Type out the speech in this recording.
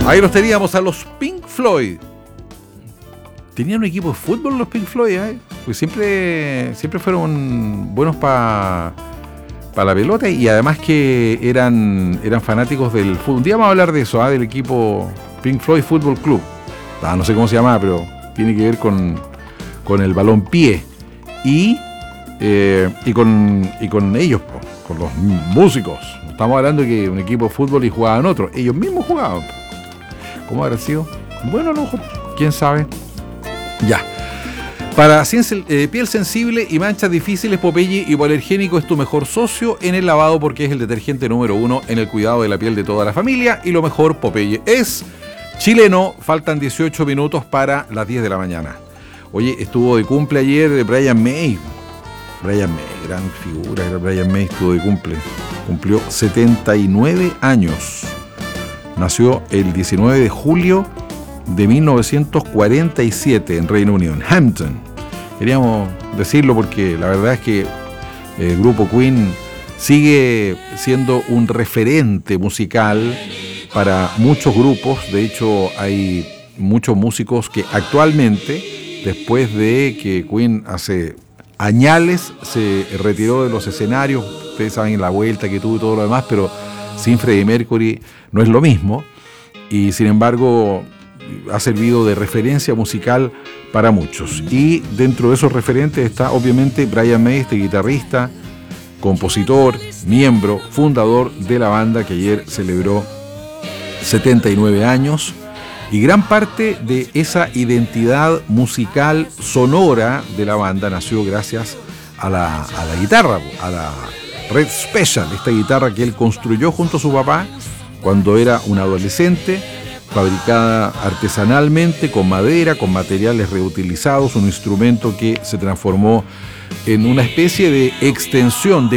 Ahí los teníamos a los Pink Floyd. Tenían un equipo de fútbol los Pink Floyd, ¿eh? Pues siempre fueron buenos para la pelota y además que eran fanáticos del fútbol. Un día vamos a hablar de eso, del equipo Pink Floyd Football Club. No sé cómo se llama, pero tiene que ver con el balompié y con ellos, con los músicos. Estamos hablando de que un equipo de fútbol y jugaban otro. Ellos mismos jugaban. ¿Cómo habrá sido? Bueno, no, quién sabe. Ya. Para piel sensible y manchas difíciles, Popeye Hipoalergénico es tu mejor socio en el lavado porque es el detergente número 1 en el cuidado de la piel de toda la familia. Y lo mejor, Popeye es chileno. Faltan 18 minutos para las 10 de la mañana. Oye, estuvo de cumple ayer Brian May. Brian May, gran figura. Brian May estuvo de cumple. Cumplió 79 años. Nació el 19 de julio de 1947 en Reino Unido, en Hampton. Queríamos decirlo porque la verdad es que el grupo Queen sigue siendo un referente musical para muchos grupos. De hecho, hay muchos músicos que actualmente, después de que Queen hace añales se retiró de los escenarios, ustedes saben la vuelta que tuvo y todo lo demás, pero sin Freddie Mercury no es lo mismo, y sin embargo ha servido de referencia musical para muchos. Y dentro de esos referentes está obviamente Brian May, este guitarrista, compositor, miembro, fundador de la banda que ayer celebró 79 años. Y gran parte de esa identidad musical sonora de la banda nació gracias a la guitarra, a la Red Special, esta guitarra que él construyó junto a su papá cuando era un adolescente, fabricada artesanalmente con madera, con materiales reutilizados, un instrumento que se transformó en una especie de extensión, de